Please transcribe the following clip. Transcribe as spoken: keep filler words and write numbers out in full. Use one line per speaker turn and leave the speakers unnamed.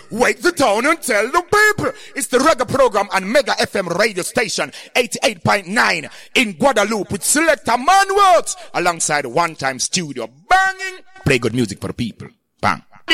Wake the town and tell the people. It's the reggae program on Mega F M radio station eighty-eight point nine in Guadeloupe with Selector Manworks alongside One Time Studio. Banging. Play good music for the people. Bang.